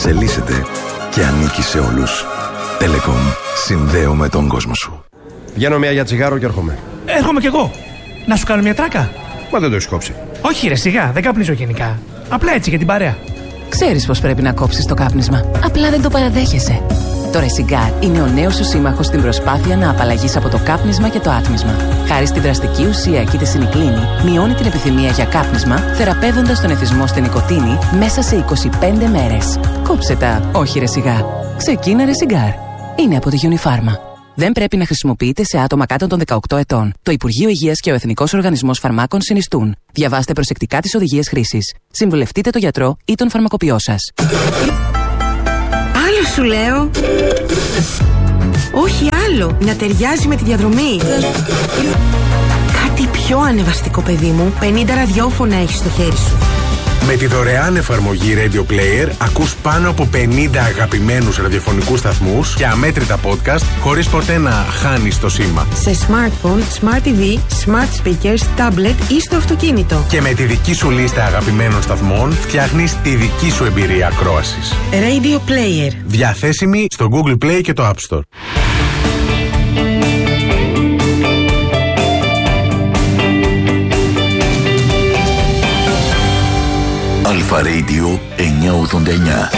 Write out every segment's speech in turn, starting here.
εξελίσσεται και ανήκει σε όλους. Telecom. Συνδέομαι τον κόσμο σου. Βγαίνω μια για τσιγάρο και έρχομαι. Έρχομαι κι εγώ. Να σου κάνω μια τράκα. Μα δεν το έχεις κόψει. Όχι ρε, σιγά, δεν καπνίζω γενικά. Απλά έτσι για την παρέα. Ξέρεις πως πρέπει να κόψεις το κάπνισμα. Απλά δεν το παραδέχεσαι. Το Resigar είναι ο νέος σου σύμμαχος στην προσπάθεια να απαλλαγείς από το κάπνισμα και το άτμισμα. Χάρη στη δραστική ουσία κητεσινικλίνη, μειώνει την επιθυμία για κάπνισμα, θεραπεύοντας τον εθισμό στην νοικοτήνη μέσα σε 25 μέρες. Κόψε τα, όχι Resigar. Ξεκίνα Resigar. Είναι από τη Unifarma. Δεν πρέπει να χρησιμοποιείται σε άτομα κάτω των 18 ετών. Το Υπουργείο Υγείας και ο Εθνικός Οργανισμός Φαρμάκων συνιστούν. Διαβάστε προσεκτικά τις οδηγίες χρήσης. Συμβουλευτείτε τον γιατρό ή τον φαρμακοποιό σας. Άλλο σου λέω. Όχι άλλο. Να ταιριάζει με τη διαδρομή. Κάτι πιο ανεβαστικό, παιδί μου. 50 ραδιόφωνα έχεις στο χέρι σου. Με τη δωρεάν εφαρμογή Radio Player ακούς πάνω από 50 αγαπημένους ραδιοφωνικούς σταθμούς και αμέτρητα podcast χωρίς ποτέ να χάνεις το σήμα. Σε smartphone, smart TV, smart speakers, tablet ή στο αυτοκίνητο. Και με τη δική σου λίστα αγαπημένων σταθμών φτιάχνεις τη δική σου εμπειρία ακρόασης. Radio Player. Διαθέσιμη στο Google Play και το App Store. Αλφα Radio 989.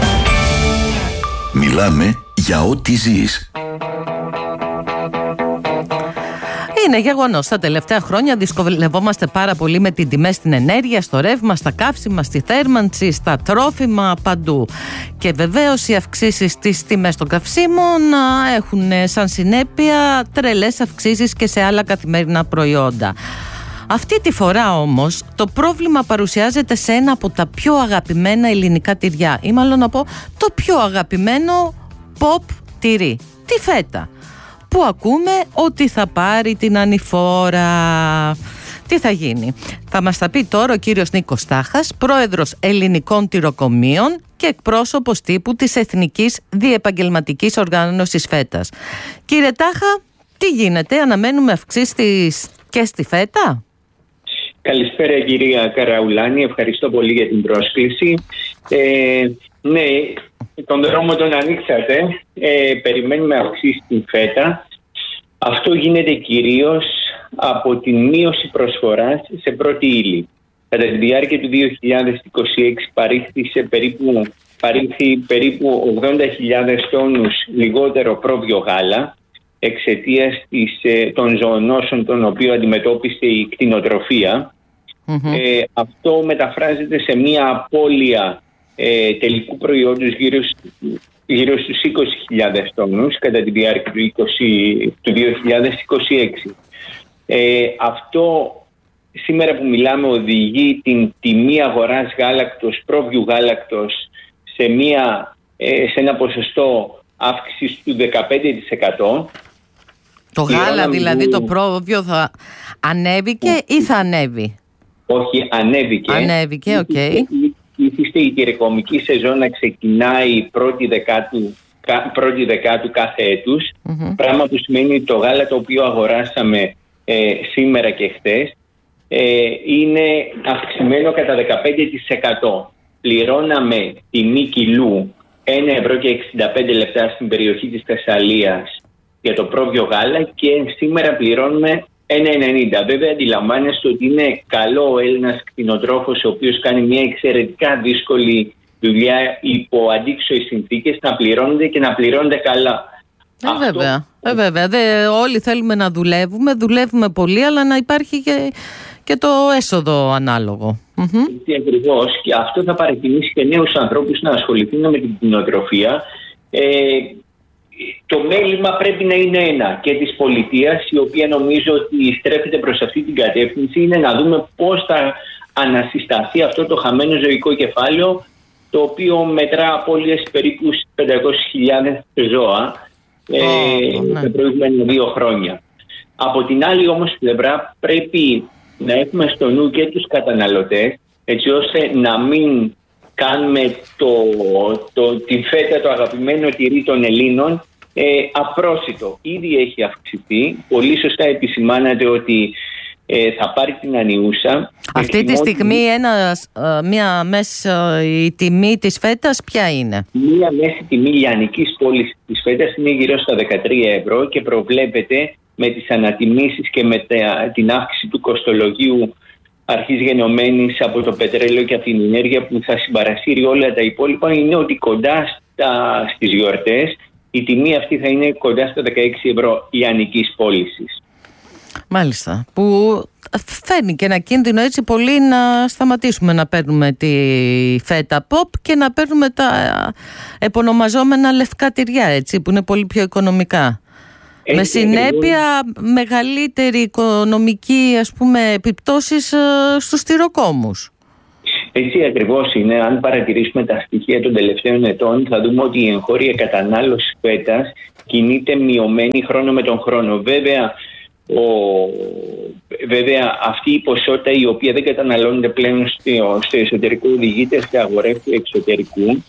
Μιλάμε για ό,τι ζεις. Είναι γεγονός. Τα τελευταία χρόνια δυσκολευόμαστε πάρα πολύ με την τιμές στην ενέργεια, στο ρεύμα, στα καύσιμα, στη θέρμανση, στα τρόφιμα, παντού. Και βεβαίως οι αυξήσεις στις τιμές των καυσίμων έχουν σαν συνέπεια τρελές αυξήσεις και σε άλλα καθημερινά προϊόντα. Αυτή τη φορά όμως το πρόβλημα παρουσιάζεται σε ένα από τα πιο αγαπημένα ελληνικά τυριά, ή μάλλον να πω το πιο αγαπημένο pop τυρί, τη φέτα, που ακούμε ότι θα πάρει την ανηφόρα. Τι θα γίνει? Θα μας τα πει τώρα ο κύριος Νίκος Τάχας, πρόεδρος Ελληνικών Τυροκομείων και εκπρόσωπος τύπου της Εθνικής Διεπαγγελματικής Οργάνωσης Φέτας. Κύριε Τάχα, τι γίνεται, αναμένουμε αυξήσεις και στη φέτα? Καλησπέρα κυρία Καραουλάνη, ευχαριστώ πολύ για την πρόσκληση. Ναι, τον δρόμο τον ανοίξατε, περιμένουμε αυξήσεις στην φέτα. Αυτό γίνεται κυρίως από τη μείωση προσφοράς σε πρώτη ύλη. Κατά τη διάρκεια του 2026 παρήχθη περίπου 80.000 τόνους λιγότερο πρόβιο γάλα, εξαιτίας των ζωονόσων των οποίων αντιμετώπισε η κτηνοτροφία. Αυτό μεταφράζεται σε μια απώλεια τελικού προϊόντος γύρω στους 20.000 τόνους κατά τη διάρκεια του 2026. Αυτό σήμερα που μιλάμε οδηγεί την τιμή αγοράς γάλακτος, πρόβιου γάλακτος σε ένα ποσοστό αύξησης του 15%. Το γάλα δηλαδή το πρόβιο θα ανέβηκε ή θα ανέβει? Όχι, ανέβηκε. Ανέβηκε, οκ. Ήθιστε η τυροκομική σεζόν να ξεκινάει πρώτη δεκάτου κάθε έτους, πράγμα που σημαίνει ότι το γάλα το οποίο αγοράσαμε σήμερα και χτες είναι αυξημένο κατά 15%. Πληρώναμε τιμή κιλού 1,65 στην περιοχή της Θεσσαλίας για το πρόβιο γάλα και σήμερα πληρώνουμε 1,90. Βέβαια αντιλαμβάνεστε ότι είναι καλό ο Έλληνας κτηνοτρόφος, ο οποίος κάνει μια εξαιρετικά δύσκολη δουλειά υπό αντίξωες συνθήκες, να πληρώνεται και να πληρώνεται καλά. Βέβαια. Όλοι θέλουμε να δουλεύουμε πολύ, αλλά να υπάρχει και το έσοδο ανάλογο. Ακριβώς. Και αυτό θα παρακινήσει και νέους ανθρώπους να ασχοληθούν με την κτηνοτροφία. Το μέλημα πρέπει να είναι ένα και της πολιτείας, η οποία νομίζω ότι στρέφεται προς αυτή την κατεύθυνση, είναι να δούμε πώς θα ανασυσταθεί αυτό το χαμένο ζωικό κεφάλαιο, το οποίο μετρά απώλειες περίπου 500.000 ζώα τα προηγούμενα 2 χρόνια. Από την άλλη όμως πλευρά πρέπει να έχουμε στο νου και τους καταναλωτές, έτσι ώστε να μην κάνουμε την φέτα, το αγαπημένο τυρί των Ελλήνων, απρόσιτο. Ήδη έχει αυξηθεί. Πολύ σωστά επισημάνατε ότι θα πάρει την ανιούσα. Αυτή τη στιγμή η τιμή της φέτας ποια είναι? Μία μέση τιμή λιανικής πώλησης της φέτας είναι γύρω στα 13 ευρώ και προβλέπεται με τις ανατιμήσεις και με την αύξηση του κοστολογίου αρχής γενομένης από το πετρέλαιο και από την ενέργεια που θα συμπαρασύρει όλα τα υπόλοιπα, είναι ότι κοντά στις γιορτές η τιμή αυτή θα είναι κοντά στα 16 ευρώ λιανικής πώλησης. Μάλιστα, που φέρνει και ένα κίνδυνο έτσι πολύ να σταματήσουμε να παίρνουμε τη φέτα pop και να παίρνουμε τα επωνομαζόμενα λευκά τυριά, έτσι, που είναι πολύ πιο οικονομικά. Με συνέπεια μεγαλύτερη οικονομική, ας πούμε, επιπτώσεις στους τυροκόμους. Έτσι ακριβώς είναι. Αν παρατηρήσουμε τα στοιχεία των τελευταίων ετών, θα δούμε ότι η εγχώρια κατανάλωση φέτας κινείται μειωμένη χρόνο με τον χρόνο. Βέβαια αυτή η ποσότητα η οποία δεν καταναλώνεται πλέον στο εσωτερικό οδηγείται σε αγορές του εξωτερικού.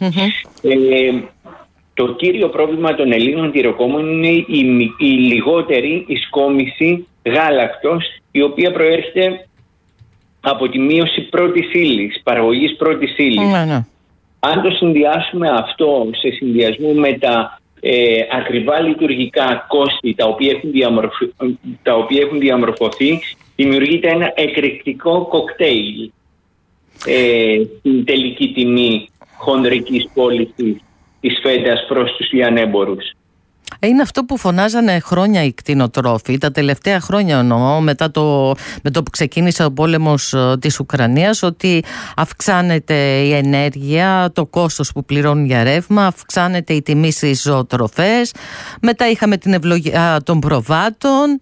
Το κύριο πρόβλημα των Ελλήνων τυροκόμων είναι η λιγότερη ισκόμηση γάλακτος, η οποία προέρχεται από τη μείωση πρώτης ύλης, παραγωγής πρώτης ύλης. Αν το συνδυάσουμε αυτό σε συνδυασμό με τα ακριβά λειτουργικά κόστη τα οποία έχουν διαμορφωθεί, δημιουργείται ένα εκρηκτικό κοκτέιλ στην τελική τιμή χονδρικής πώλησης της φέτας προς τους λιανέμπορους. Είναι αυτό που φωνάζανε χρόνια οι κτηνοτρόφοι, τα τελευταία χρόνια εννοώ, με το που ξεκίνησε ο πόλεμος της Ουκρανίας, ότι αυξάνεται η ενέργεια, το κόστος που πληρώνουν για ρεύμα, αυξάνεται η τιμή στις ζωοτροφές, μετά είχαμε την ευλογία των προβάτων.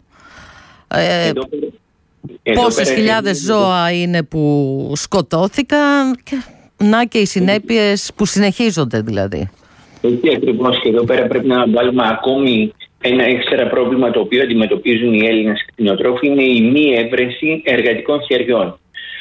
Πόσες χιλιάδες ζώα είναι που σκοτώθηκαν και οι συνέπειες που συνεχίζονται δηλαδή. Έτσι ακριβώς, και εδώ πέρα πρέπει να βάλουμε ακόμη ένα έξτρα πρόβλημα το οποίο αντιμετωπίζουν οι Έλληνες κτηνοτρόφοι, είναι η μη έβρεση εργατικών χεριών,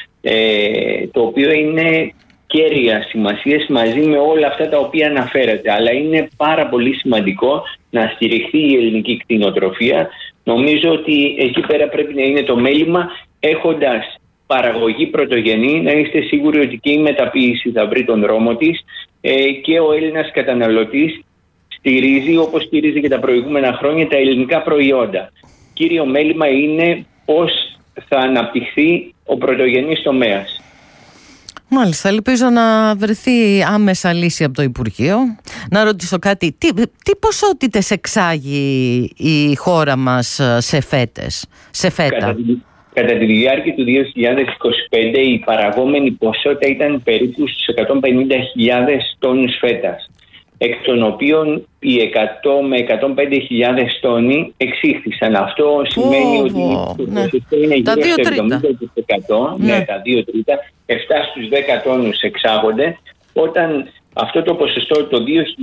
το οποίο είναι κέρια σημασίας μαζί με όλα αυτά τα οποία αναφέρατε, αλλά είναι πάρα πολύ σημαντικό να στηριχθεί η ελληνική κτηνοτροφία. Νομίζω ότι εκεί πέρα πρέπει να είναι το μέλημα, έχοντας παραγωγή πρωτογενή, να είστε σίγουροι ότι και η μεταποίηση θα βρει τον δρόμο της και ο Έλληνας καταναλωτής στηρίζει, όπως στηρίζει και τα προηγούμενα χρόνια, τα ελληνικά προϊόντα. Κύριο μέλημα είναι πώς θα αναπτυχθεί ο πρωτογενής τομέας. Μάλιστα, ελπίζω να βρεθεί άμεσα λύση από το Υπουργείο. Να ρωτήσω κάτι, τι ποσότητες εξάγει η χώρα μας σε φέτα? Κατά τη διάρκεια του 2025 η παραγόμενη ποσότητα ήταν περίπου στους 150.000 τόνους φέτας, εκ των οποίων οι 100 με 105.000 τόνοι εξήχθησαν. Αυτό σημαίνει ότι το ποσοστό είναι γύρω στο 70%, τα 2 τρίτα, 7 στους 10 τόνους εξάγονται, όταν αυτό το ποσοστό το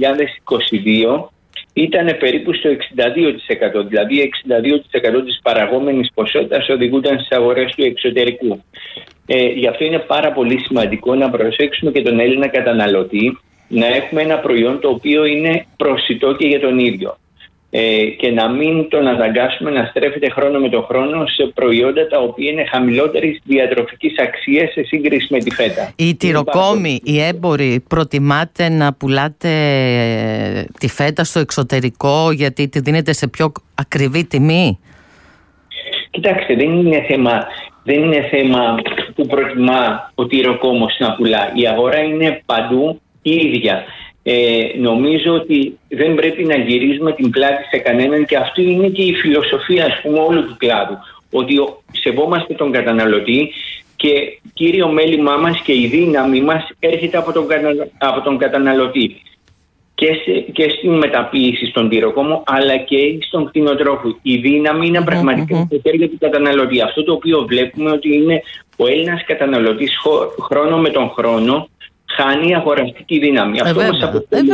2022 ήταν περίπου στο 62%, δηλαδή 62% της παραγόμενης ποσότητας οδηγούνταν στις αγορές του εξωτερικού. Γι' αυτό είναι πάρα πολύ σημαντικό να προσέξουμε και τον Έλληνα καταναλωτή, να έχουμε ένα προϊόν το οποίο είναι προσιτό και για τον ίδιο και να μην τον αναγκάσουμε να στρέφεται χρόνο με τον χρόνο σε προϊόντα τα οποία είναι χαμηλότερης διατροφικής αξίας σε σύγκριση με τη φέτα. Οι τυροκόμοι, οι έμποροι, προτιμάτε να πουλάτε τη φέτα στο εξωτερικό γιατί τη δίνετε σε πιο ακριβή τιμή? Κοιτάξτε, δεν είναι θέμα που προτιμά ο τυροκόμος να πουλά. Η αγορά είναι παντού η ίδια. Νομίζω ότι δεν πρέπει να γυρίζουμε την πλάτη σε κανέναν, και αυτή είναι και η φιλοσοφία, ας πούμε, όλου του κλάδου. Ότι σεβόμαστε τον καταναλωτή και κύριο μέλημά μας και η δύναμη μας έρχεται από τον καταναλωτή. Και στην μεταποίηση στον τυροκόμο, αλλά και στον κτηνοτρόφο. Η δύναμη είναι πραγματικά στο χέρι του καταναλωτή. Αυτό το οποίο βλέπουμε ότι είναι ο Έλληνας καταναλωτής χρόνο με τον χρόνο χάνει αγοραστική δύναμη. Αυτό μας αποτελεί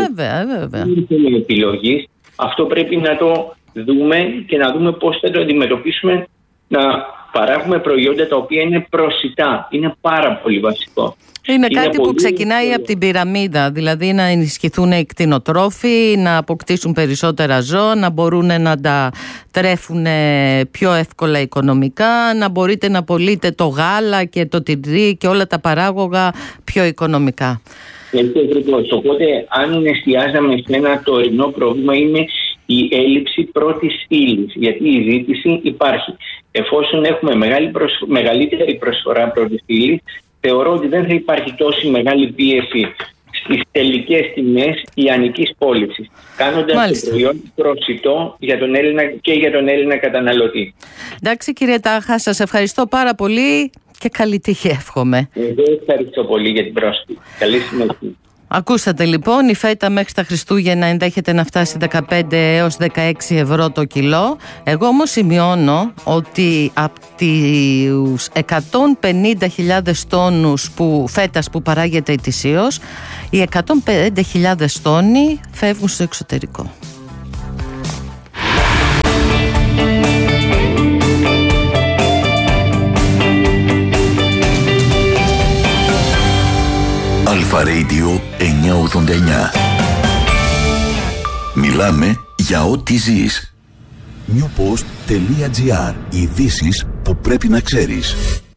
επιλογής. Αυτό πρέπει να το δούμε και να δούμε πώς θα το αντιμετωπίσουμε, να παράγουμε προϊόντα τα οποία είναι προσιτά. Είναι πάρα πολύ βασικό. Είναι κάτι που ξεκινάει από την πυραμίδα, δηλαδή να ενισχυθούν οι κτηνοτρόφοι, να αποκτήσουν περισσότερα ζώα, να μπορούν να τα τρέφουν πιο εύκολα οικονομικά, να μπορείτε να πωλείτε το γάλα και το τυρί και όλα τα παράγωγα πιο οικονομικά. Έτσι ακριβώς. Οπότε, αν εστιάζαμε σε ένα τωρινό πρόβλημα, είναι η έλλειψη πρώτης ύλης, γιατί η ζήτηση υπάρχει. Εφόσον έχουμε μεγαλύτερη προσφορά πρώτης ύλης, θεωρώ ότι δεν θα υπάρχει τόση μεγάλη πίεση στις τελικές τιμές ιανικής πώλησης, κάνοντας το προϊόν προσιτό για τον Έλληνα και για τον Έλληνα καταναλωτή. Εντάξει κύριε Τάχα, σας ευχαριστώ πάρα πολύ και καλή τύχη εύχομαι. Εγώ ευχαριστώ πολύ για την πρόσκληση. Καλή συνέχεια. Ακούσατε λοιπόν, η φέτα μέχρι τα Χριστούγεννα ενδέχεται να φτάσει 15 έως 16 ευρώ το κιλό. Εγώ όμως σημειώνω ότι από τους 150.000 τόνους φέτας που παράγεται ετησίως, οι 105.000 τόνοι φεύγουν στο εξωτερικό. Αλφα Radio 989. Μιλάμε για ό,τι ζεις. Newpost.gr. Ειδήσεις που πρέπει να ξέρεις.